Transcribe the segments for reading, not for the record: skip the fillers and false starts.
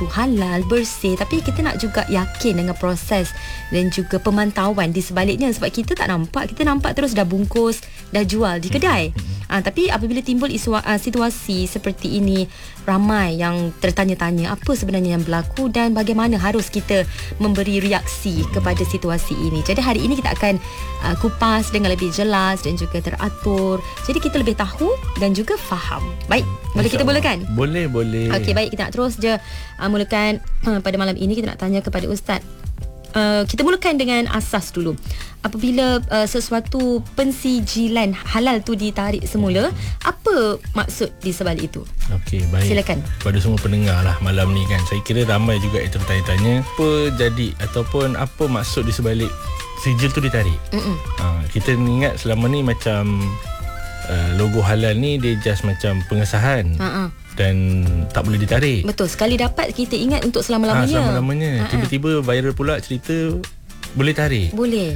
tu halal, bersih, tapi kita nak juga yakin dengan proses dan juga pemantauan di sebaliknya, sebab kita tak nampak, kita nampak terus dah bungkus, dah jual di kedai. Tapi apabila timbul situasi seperti ini, ramai yang tertanya-tanya apa sebenarnya yang berlaku dan bagaimana harus kita memberi reaksi kepada situasi ini. Jadi hari ini kita akan kupas dengan lebih jelas dan juga teratur. Jadi kita lebih tahu dan juga faham. Baik, boleh kita mulakan? Boleh. Okey, baik, kita nak terus je mulakan pada malam ini. Kita nak tanya kepada Ustaz. Kita mulakan dengan asas dulu. Apabila sesuatu pensijilan halal tu ditarik semula, apa maksud di sebalik itu? Okey, baik. Silakan. Pada semua pendengar lah malam ni kan, saya kira ramai juga yang tertanya-tanya apa jadi ataupun apa maksud di sebalik sijil tu ditarik. Kita ingat selama ni macam logo halal ni dia just macam pengesahan. Dan tak boleh ditarik. Betul, sekali dapat kita ingat untuk selama-lamanya. Selama-lamanya. Tiba-tiba viral pula cerita boleh tarik. Boleh.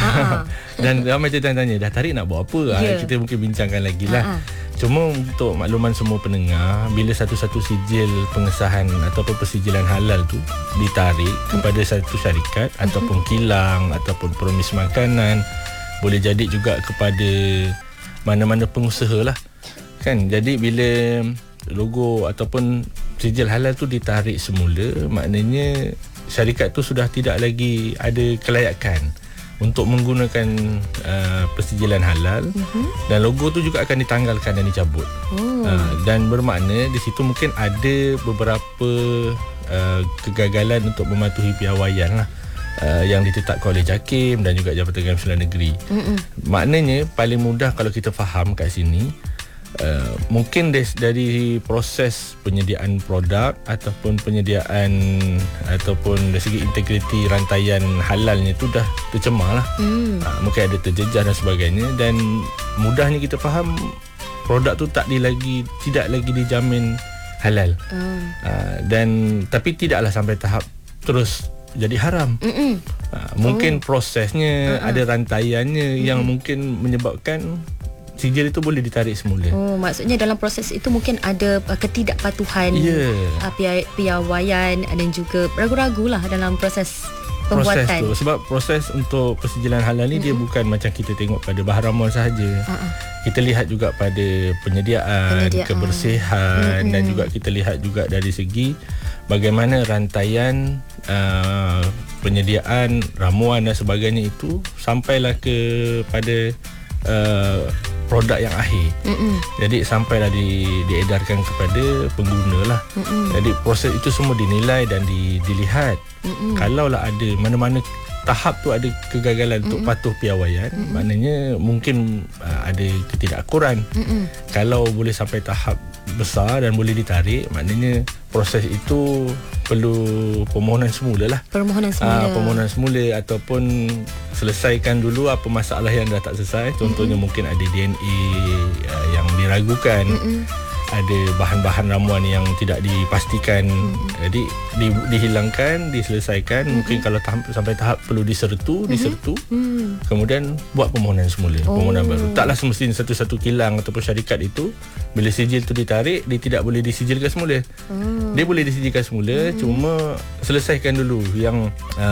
Dan ramai tanya-tanya, dah tarik nak buat apa? Kita mungkin bincangkan lagi lah. Cuma untuk makluman semua pendengar, bila satu-satu sijil pengesahan ataupun persijilan halal tu ditarik kepada satu syarikat ataupun kilang ataupun peremis makanan, boleh jadi juga kepada mana-mana pengusaha lah kan. Jadi bila logo ataupun sijil halal tu ditarik semula, maknanya syarikat tu sudah tidak lagi ada kelayakan untuk menggunakan persijilan halal, dan logo tu juga akan ditanggalkan dan dicabut. Dan bermakna di situ mungkin ada beberapa kegagalan untuk mematuhi piawaian lah, yang ditetapkan oleh JAKIM dan juga Jabatan Kamisionan Negeri. Maknanya paling mudah kalau kita faham kat sini, mungkin dari proses penyediaan produk ataupun penyediaan ataupun dari segi integriti rantaian halalnya tu dah tercemar lah. Mungkin ada terjejas dan sebagainya, dan mudahnya kita faham produk tu tidak lagi dijamin halal. Dan tapi tidaklah sampai tahap terus jadi haram. Mungkin prosesnya ada rantaiannya yang mungkin menyebabkan sijil itu boleh ditarik semula. Maksudnya dalam proses itu mungkin ada ketidakpatuhan, piawaian dan juga ragu-ragu lah dalam proses pembuatan. Tu. Sebab proses untuk persijilan halal ni dia bukan macam kita tengok pada bahan ramuan sahaja. Kita lihat juga pada penyediaan. Kebersihan, dan juga kita lihat juga dari segi bagaimana rantaian penyediaan ramuan dan sebagainya itu sampailah kepada produk yang akhir. Jadi sampailah diedarkan kepada pengguna lah. Jadi proses itu semua dinilai dan dilihat. Kalaulah ada mana-mana tahap tu ada kegagalan untuk patuh piawaian, maknanya mungkin ada ketidakakuran. Kalau boleh sampai tahap besar dan boleh ditarik, maknanya proses itu perlu permohonan semula lah. Permohonan semula ataupun selesaikan dulu apa masalah yang dah tak selesai. Contohnya mungkin ada DNA yang diragukan, ada bahan-bahan ramuan yang tidak dipastikan. Jadi dihilangkan, diselesaikan. Mungkin kalau sampai tahap perlu disertu, kemudian buat permohonan semula, permohonan baru. Taklah semestinya satu-satu kilang ataupun syarikat itu bila sijil tu ditarik, dia tidak boleh disijilkan semula. Dia boleh disijilkan semula, cuma selesaikan dulu yang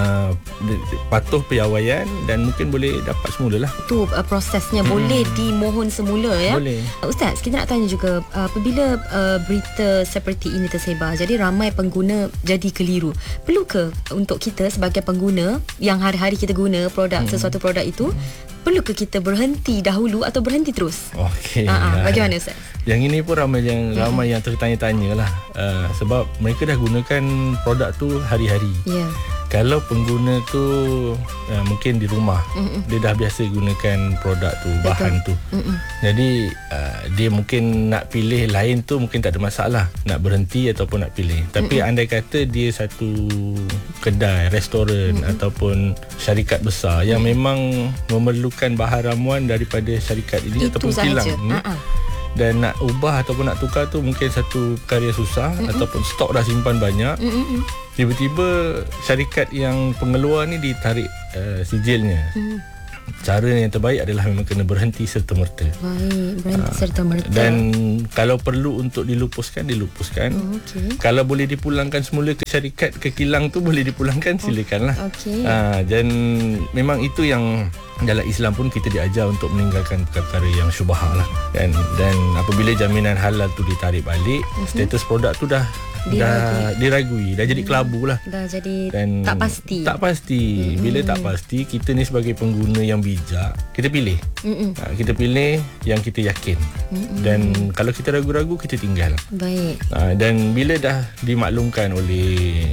patuh piawaian dan mungkin boleh dapat semula lah. Itu prosesnya. Boleh dimohon semula ya. Boleh. Ustaz, kita nak tanya juga, apabila berita seperti ini tersebar, jadi ramai pengguna jadi keliru. Perlukah untuk kita sebagai pengguna yang hari-hari kita guna sesuatu produk itu, perlukah kita berhenti dahulu atau berhenti terus? Okey. Bagaimana Ustaz? Yang ini pun ramai yang tertanya-tanya lah. Sebab mereka dah gunakan produk tu hari-hari. Kalau pengguna tu mungkin di rumah, dia dah biasa gunakan produk tu, bahan tu. Jadi dia mungkin nak pilih lain tu mungkin tak ada masalah, nak berhenti ataupun nak pilih. Tapi andai kata dia satu kedai, restoran ataupun syarikat besar yang memang memerlukan bahan ramuan daripada syarikat ini itu ataupun kilang ni, dan nak ubah ataupun nak tukar tu mungkin satu perkara yang susah, ataupun stok dah simpan banyak, tiba-tiba syarikat yang pengeluar ni ditarik sijilnya. cara yang terbaik adalah memang kena berhenti serta-merta. Baik, berhenti serta-merta. Dan kalau perlu untuk dilupuskan. Okay. Kalau boleh dipulangkan semula ke syarikat, ke kilang tu boleh dipulangkan, silakanlah. Okay. Dan memang itu yang dalam Islam pun kita diajar untuk meninggalkan perkara yang syubhah lah. Dan apabila jaminan halal tu ditarik balik, status produk tu dah diragui, dah jadi kelabu lah. Dah jadi dan tak pasti. Bila tak pasti, kita ni sebagai pengguna yang bijak, kita pilih. Kita pilih yang kita yakin. Dan kalau kita ragu-ragu, kita tinggal. Baik. Dan bila dah dimaklumkan oleh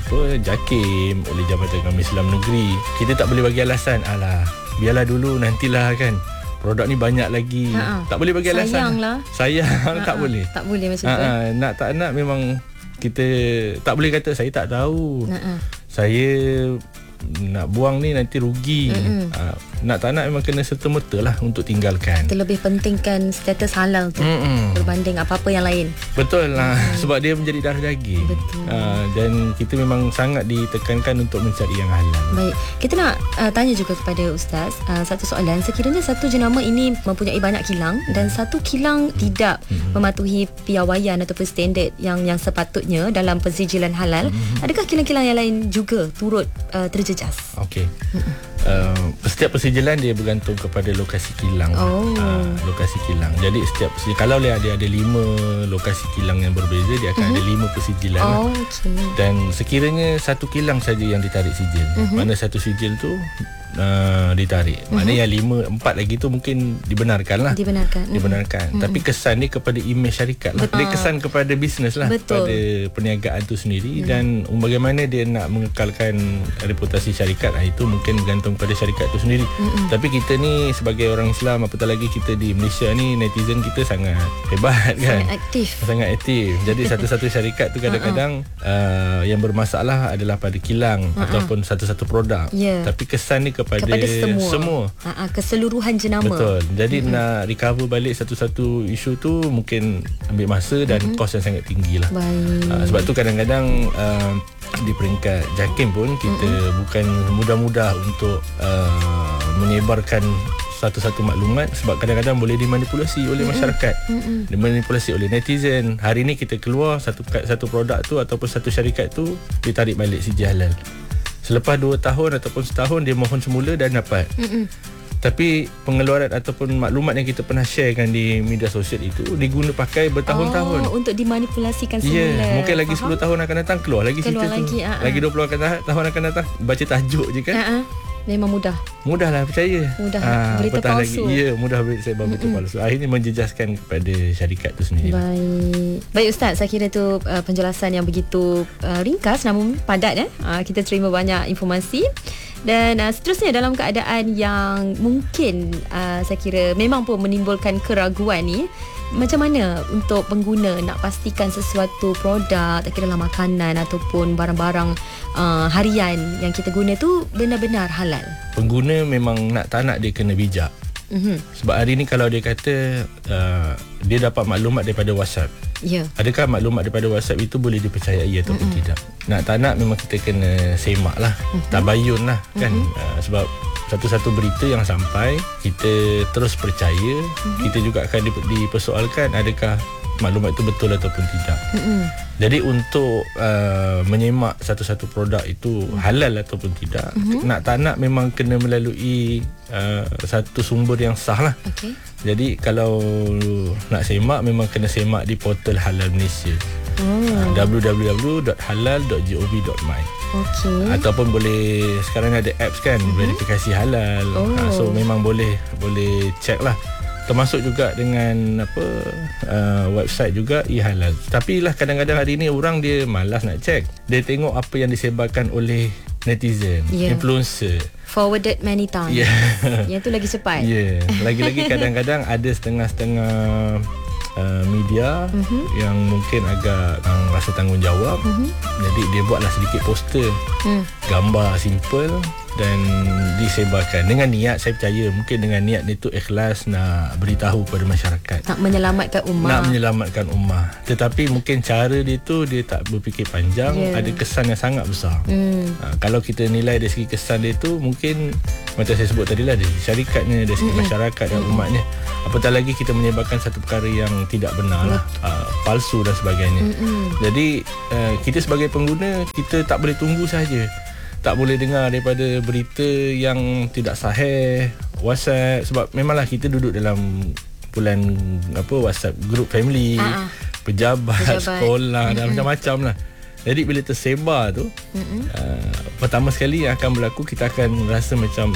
JAKIM, oleh Jabatan Agama Islam Negeri, kita tak boleh bagi alasan, alah biarlah dulu, nantilah kan, produk ni banyak lagi. Tak boleh bagi alasan. Sayang tak boleh. Tak boleh macam tu. Nak tak nak memang kita tak boleh kata saya tak tahu. Saya nak buang ni nanti rugi. Nak tak nak memang kena serta-merta lah untuk tinggalkan. Terlebih pentingkan status halal tu berbanding apa-apa yang lain. Betul lah. Sebab dia menjadi darah daging. Dan kita memang sangat ditekankan untuk mencari yang halal. Baik, kita nak tanya juga kepada Ustaz satu soalan. Sekiranya satu jenama ini mempunyai banyak kilang dan satu kilang tidak mematuhi piawaian ataupun standard yang sepatutnya dalam pensijilan halal, adakah kilang-kilang yang lain juga turut terjejas? Okey. Setiap persijilan dia bergantung kepada lokasi kilang. Lokasi kilang. Jadi setiap kalau dia ada 5 lokasi kilang yang berbeza, dia akan ada 5 persijilan. Okay. Dan sekiranya satu kilang saja yang ditarik sijil, mana satu sijil tu ditarik, maknanya yang 4 lagi tu mungkin dibenarkan lah. Dibenarkan. Tapi kesan dia kepada imej syarikat lah. Dia kesan kepada bisnes lah. Betul. Pada perniagaan tu sendiri. Dan bagaimana dia nak mengekalkan reputasi syarikat, itu mungkin bergantung pada syarikat tu sendiri. Tapi kita ni sebagai orang Islam, apatah lagi kita di Malaysia ni, netizen kita sangat hebat kan, sangat aktif. Jadi satu-satu syarikat tu kadang-kadang yang bermasalah adalah pada kilang ataupun satu-satu produk. Tapi kesan ni kepada semua. Keseluruhan jenama. Betul. Jadi nak recover balik satu-satu isu tu mungkin ambil masa dan kos yang sangat tinggi lah. Sebab tu kadang-kadang di peringkat JAKIM pun kita bukan mudah-mudah untuk menyebarkan satu-satu maklumat, sebab kadang-kadang boleh dimanipulasi oleh masyarakat, dimanipulasi oleh netizen. Hari ni kita keluar satu produk tu ataupun satu syarikat tu ditarik balik sijil halal. Selepas 2 tahun ataupun setahun dia mohon semula dan dapat. Tapi pengeluaran ataupun maklumat yang kita pernah sharekan di media sosial itu diguna pakai bertahun-tahun. Untuk dimanipulasikan semula. Mungkin lagi 10 tahun akan datang keluar lagi cerita tu. Lagi 20 tahun akan datang baca tajuk je kan. Memang mudahlah percaya. Berita palsu. Mudah sebar berita palsu. Akhirnya menjejaskan kepada syarikat tu sendiri. Baik Ustaz, saya kira tu penjelasan yang begitu ringkas namun padat. Kita terima banyak informasi. Dan seterusnya dalam keadaan yang mungkin saya kira memang pun menimbulkan keraguan ni, macam mana untuk pengguna nak pastikan sesuatu produk, tak kira lah makanan ataupun barang-barang harian yang kita guna tu benar-benar halal? Pengguna memang nak tak nak dia kena bijak. Sebab hari ni kalau dia kata dia dapat maklumat daripada WhatsApp, adakah maklumat daripada WhatsApp itu boleh dipercayai ataupun tidak? Nak tak nak memang kita kena semak lah, tabayun lah kan. Sebab satu-satu berita yang sampai kita terus percaya, kita juga akan dipersoalkan adakah maklumat itu betul ataupun tidak. Jadi untuk menyemak satu-satu produk itu halal ataupun tidak, nak tak nak memang kena melalui satu sumber yang sah lah. Jadi kalau nak semak memang kena semak di portal Halal Malaysia, www.halal.gov.my. Ataupun boleh, sekarang ada apps kan, verifikasi halal. So memang boleh check lah. Termasuk juga dengan website juga e-halal. Tapi lah kadang-kadang hari ni orang dia malas nak check. Dia tengok apa yang disebarkan oleh netizen, influencer, forwarded many times. Yang tu lagi cepat. Lagi-lagi kadang-kadang ada setengah-setengah media yang mungkin agak rasa tanggungjawab. Jadi dia buatlah sedikit poster, gambar simple dan disebarkan dengan niat, saya percaya mungkin dengan niat dia tu ikhlas nak beritahu kepada masyarakat, nak menyelamatkan ummah. Tetapi mungkin cara dia tu dia tak berfikir panjang, ada kesan yang sangat besar. Kalau kita nilai dari segi kesan dia tu, mungkin macam saya sebut tadi lah, dari syarikatnya, dari segi masyarakat dan umatnya. Apatah lagi kita menyebarkan satu perkara yang tidak benar lah, palsu dan sebagainya. Jadi kita sebagai pengguna, kita tak boleh tunggu saja, tak boleh dengar daripada berita yang tidak sahih WhatsApp, sebab memanglah kita duduk dalam bulan WhatsApp group family, pejabat sekolah dan macam-macam lah. Jadi bila tersebar tu, pertama sekali yang akan berlaku, kita akan rasa macam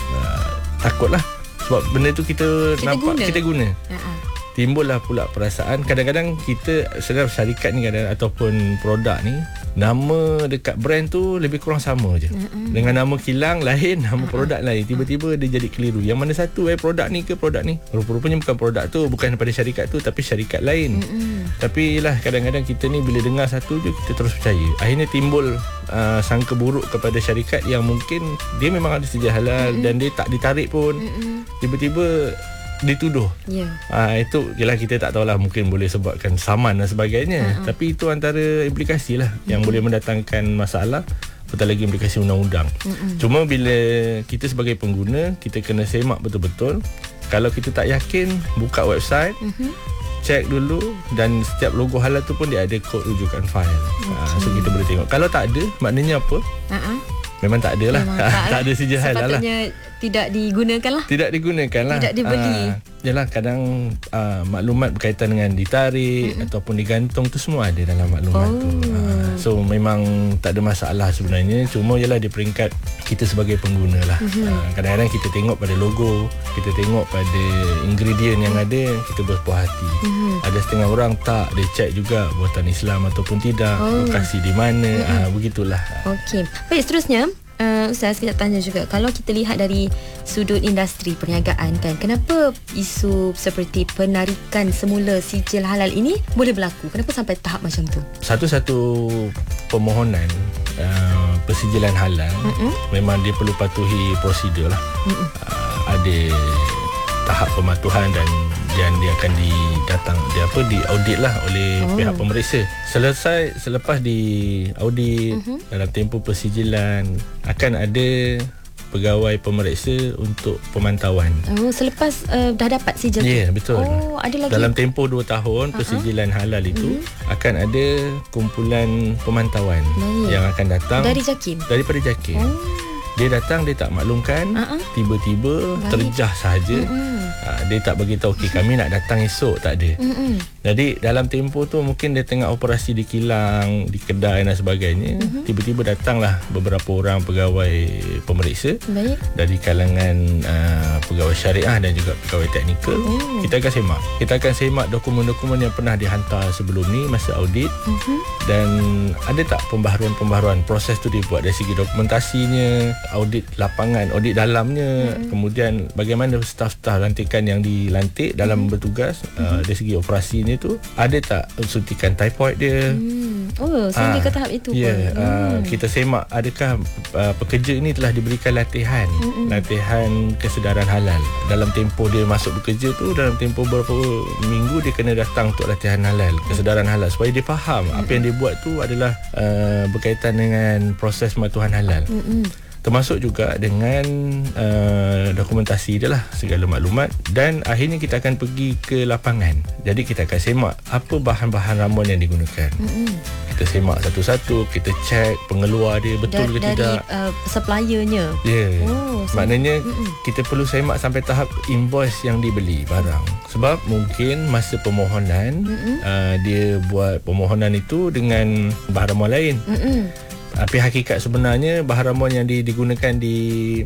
takut lah. Sebab benda tu kita nampak, kita guna. Timbullah pula perasaan, kadang-kadang kita sedang syarikat ni ataupun produk ni, nama dekat brand tu lebih kurang sama je. Dengan nama kilang lain, nama produk lain. Tiba-tiba dia jadi keliru. Yang mana satu produk ni ke produk ni? Rupa-rupanya bukan produk tu, bukan daripada syarikat tu, tapi syarikat lain. Tapi lah kadang-kadang kita ni bila dengar satu je, kita terus percaya. Akhirnya timbul sangka buruk kepada syarikat yang mungkin dia memang ada sijil halal dan dia tak ditarik pun. Tiba-tiba dituduh. Itu jelah kita tak tahulah, mungkin boleh sebabkan saman dan sebagainya. Tapi itu antara implikasi lah yang boleh mendatangkan masalah, apatah lagi implikasi undang-undang. Cuma bila kita sebagai pengguna, kita kena semak betul-betul. Kalau kita tak yakin, buka website, cek dulu, dan setiap logo halal tu pun dia ada kod rujukan fail. So kita boleh tengok. Kalau tak ada, maknanya apa? Memang tak ada lah. Tak ada sijil halal lah. Sepatutnya tidak digunakan lah. Tidak digunakan lah. Tidak dibeli. Yalah, kadang maklumat berkaitan dengan ditarik ataupun digantung tu semua ada dalam maklumat tu. So memang tak ada masalah sebenarnya. Cuma yalah, di peringkat kita sebagai pengguna lah. Kadang-kadang kita tengok pada logo, kita tengok pada ingredient yang ada, kita berpuas hati. Ada setengah orang tak, dia cek juga buatan Islam ataupun tidak, lokasi di mana. Begitulah. Okey. Baik, seterusnya Ustaz, kita tanya juga, kalau kita lihat dari sudut industri perniagaan kan, kenapa isu seperti penarikan semula sijil halal ini boleh berlaku? Kenapa sampai tahap macam tu? Satu-satu permohonan persijilan halal memang dia perlu patuhi prosedur lah. Ada tahap pematuhan dan dia akan di audit lah oleh pihak pemeriksa. Selepas di audit, dalam tempoh persijilan akan ada pegawai pemeriksa untuk pemantauan. Selepas dah dapat sijil tu? Ya, betul. Ada lagi? Dalam tempoh 2 tahun persijilan halal itu akan ada kumpulan pemantauan yang akan datang dari JAKIM? Daripada JAKIM. Dia datang, dia tak maklumkan, tiba-tiba terjah sahaja. Dia tak bagi tahu, okey, kami nak datang esok, tak ada. Jadi dalam tempoh tu mungkin dia tengah operasi di kilang, di kedai dan sebagainya. Tiba-tiba datanglah beberapa orang pegawai pemeriksa dari kalangan pegawai syariah dan juga pegawai teknikal. Kita akan semak dokumen-dokumen yang pernah dihantar sebelum ni masa audit. Dan ada tak pembaharuan-pembaharuan, proses tu dibuat dari segi dokumentasinya, audit lapangan, audit dalamnya, kemudian bagaimana staf-staf lantikan yang dilantik dalam bertugas, dari segi operasinya tu, ada tak suntikan typhoid dia. Sampai ke tahap itu pun. Kita semak adakah pekerja ini telah diberikan latihan kesedaran halal. Dalam tempoh dia masuk bekerja tu, dalam tempoh beberapa minggu dia kena datang untuk latihan halal, kesedaran halal, supaya dia faham apa yang dia buat tu adalah berkaitan dengan proses pematuhan halal. Termasuk juga dengan dokumentasi dia lah, segala maklumat. Dan akhirnya kita akan pergi ke lapangan. Jadi kita akan semak apa bahan-bahan ramuan yang digunakan. Kita semak satu-satu, kita cek pengeluar dia betul ke tidak. Dari suppliernya. Maknanya kita perlu semak sampai tahap invoice yang dibeli barang. Sebab mungkin masa permohonan, dia buat permohonan itu dengan bahan ramuan lain. Tapi hakikat sebenarnya bahan ramuan yang digunakan di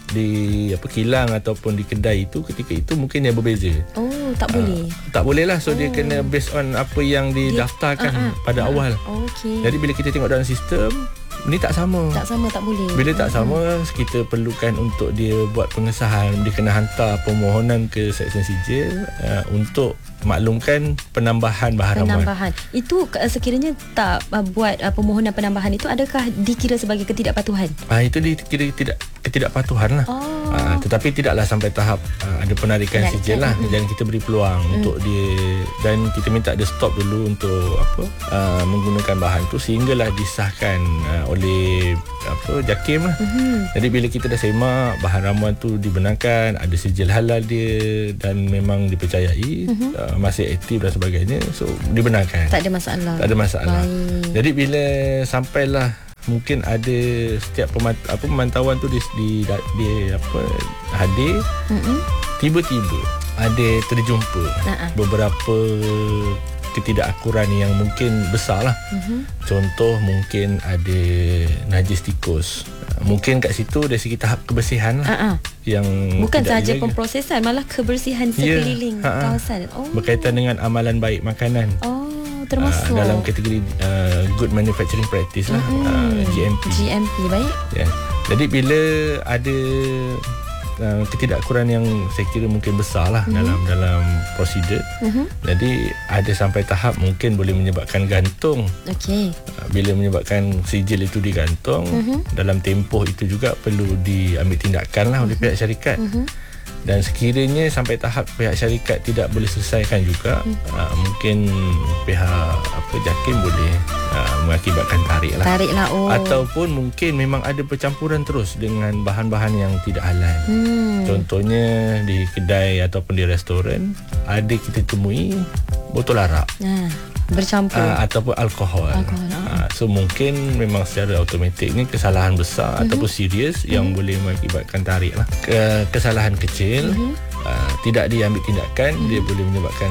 kilang ataupun di kedai itu, ketika itu mungkin yang berbeza. Tak boleh. Tak boleh lah. So dia kena based on apa yang didaftarkan pada awal. Jadi bila kita tengok dalam sistem, ni tak sama. Tak boleh. Bila tak sama, kita perlukan untuk dia buat pengesahan. Dia kena hantar permohonan ke Seksyen Sijil untuk maklumkan penambahan bahan ramuan. Itu sekiranya tak buat permohonan penambahan itu, adakah dikira sebagai ketidakpatuhan? Itu dikira ketidakpatuhan lah. Tetapi tidaklah sampai tahap ada penarikan sijil lah. Dan kita beri peluang untuk dia dan kita minta dia stop dulu untuk menggunakan bahan tu sehinggalah disahkan oleh JAKIM lah. Jadi bila kita dah semak bahan ramuan tu dibenarkan, ada sijil halal dia dan memang dipercayai, masih aktif dan sebagainya, so dibenarkan. Tak ada masalah. Jadi bila sampailah mungkin ada setiap pemantauan tu di hadir, tiba-tiba ada terjumpa beberapa ketidakakuran yang mungkin besar lah. Contoh mungkin ada najis tikus. Mungkin kat situ dari segi tahap kebersihan lah, yang bukan sahaja pemprosesan, malah kebersihan sekeliling kawasan. Berkaitan dengan amalan baik makanan. Termasuk dalam kategori good manufacturing practice lah, GMP baik. Jadi bila ada ketidakakuran yang saya kira mungkin besar lah dalam prosedur, jadi ada sampai tahap mungkin boleh menyebabkan gantung. Bila menyebabkan sijil itu digantung, dalam tempoh itu juga perlu diambil tindakan lah oleh pihak syarikat. Dan sekiranya sampai tahap pihak syarikat tidak boleh selesaikan juga, mungkin pihak JAKIM boleh mengakibatkan tarik lah. Ataupun mungkin memang ada percampuran terus dengan bahan-bahan yang tidak halal. Contohnya di kedai ataupun di restoran ada kita temui botol arak bercampur ataupun alkohol. So mungkin memang secara automatik ni kesalahan besar ataupun serius yang boleh mengakibatkan tarik lah. Kesalahan kecil tidak diambil tindakan, dia boleh menyebabkan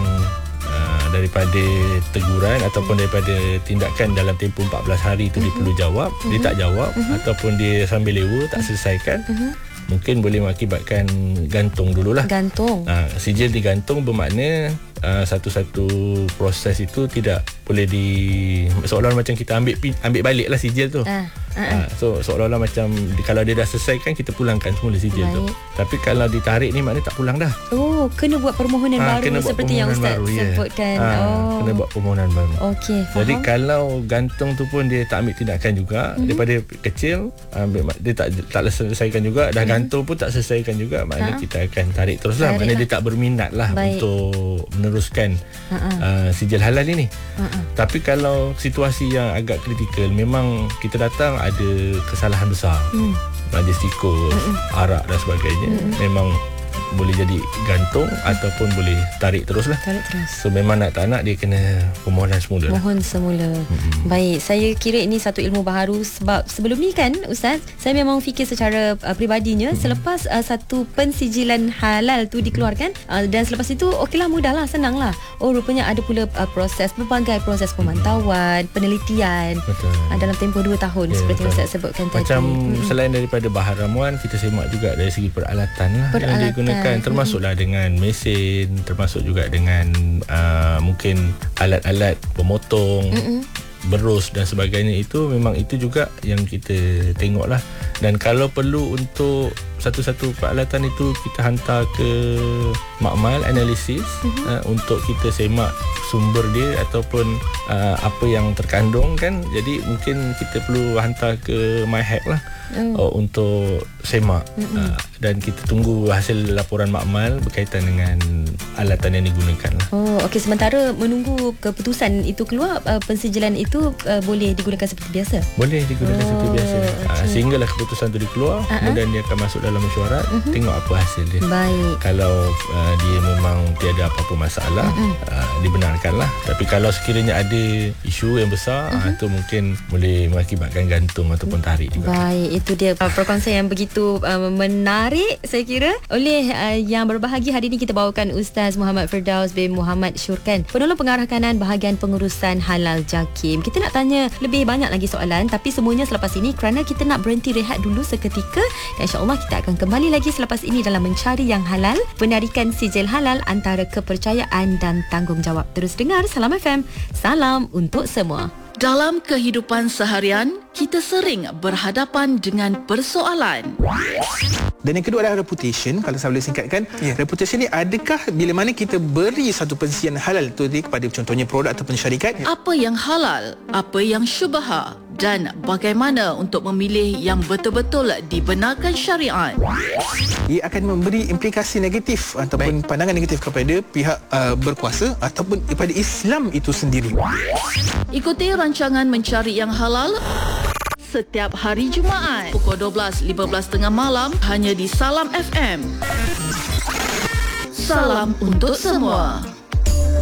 daripada teguran ataupun daripada tindakan dalam tempoh 14 hari tu dia perlu jawab, dia tak jawab, ataupun dia sambil lewa tak selesaikan, mungkin boleh mengakibatkan gantung dululah. Sijil digantung bermakna satu-satu proses itu tidak boleh seolah-olah macam kita ambil balik lah sijil tu. So seolah-olah macam kalau dia dah selesaikan, kita pulangkan semula sijil tu. Tapi kalau ditarik ni maknanya tak pulang dah. Kena buat permohonan baru seperti yang Ustaz sebutkan. Kena buat permohonan baru. Faham. Jadi kalau gantung tu pun dia tak ambil tindakan juga, daripada kecil dia tak selesaikan juga, dah gantung pun tak selesaikan juga, maknanya kita akan tarik terus lah. Maknanya dia tak berminat lah untuk meneruskan sijil halal ini. Tapi kalau situasi yang agak kritikal, memang kita datang ada kesalahan besar, najis tikus, arak dan sebagainya, memang boleh jadi gantung ataupun boleh tarik terus lah. So memang nak tak nak dia kena permohonan semula. Baik, saya kira ini satu ilmu baharu, sebab sebelum ni kan Ustaz, saya memang fikir secara peribadinya, selepas satu pensijilan halal tu dikeluarkan, dan selepas itu okeylah, mudahlah, senanglah. Rupanya ada pula berbagai proses pemantauan, penelitian dalam tempoh 2 tahun seperti yang Ustaz sebutkan tadi. Macam selain daripada bahan ramuan, kita semak juga dari segi peralatan lah yang digunakan, termasuklah dengan mesin, termasuk juga dengan mungkin alat-alat pemotong, berus dan sebagainya. Itu memang itu juga yang kita tengok lah. Dan kalau perlu untuk satu-satu peralatan itu kita hantar ke makmal analisis, untuk kita semak sumber dia ataupun apa yang terkandung kan. Jadi mungkin kita perlu hantar ke MyHack lah, untuk semak, dan kita tunggu hasil laporan makmal berkaitan dengan alatan yang digunakan lah. Sementara menunggu keputusan itu keluar, pensijilan itu boleh digunakan seperti biasa? Boleh digunakan seperti biasa. Sehinggalah keputusan itu dikeluar, kemudian dia akan masuk dalam mesyuarat, tengok apa hasil dia. Baik. Kalau dia memang tiada apa-apa masalah, dibenarkan lah. Tapi kalau sekiranya ada isu yang besar, itu mungkin boleh mengakibatkan gantung ataupun tarik juga. Baik, itu dia perkongsian yang begitu menarik, saya kira, oleh yang berbahagia. Hari ini kita bawakan Ustaz Muhammad Firdaus bin Muhammad Syurkan, penolong pengarah kanan bahagian pengurusan halal JAKIM. Kita nak tanya lebih banyak lagi soalan, tapi semuanya selepas ini, kerana kita nak berhenti rehat dulu seketika, dan insya-Allah kita akan kembali lagi selepas ini dalam Mencari Yang Halal, penarikan sijil halal antara kepercayaan dan tanggungjawab. Terus dengar Salam FM, salam untuk semua. Dalam kehidupan seharian, kita sering berhadapan dengan persoalan. Dan yang kedua adalah reputation. Kalau saya boleh singkatkan, reputation ni adakah bila mana kita beri satu pensijilan halal tu kepada contohnya produk ataupun syarikat, apa yang halal, apa yang syubha, dan bagaimana untuk memilih yang betul-betul dibenarkan syariat. Ia akan memberi implikasi negatif ataupun pandangan negatif kepada pihak berkuasa ataupun kepada Islam itu sendiri. Ikuti rancangan Mencari Yang Halal setiap hari Jumaat pukul 12.15 malam hanya di Salam FM. Salam untuk semua.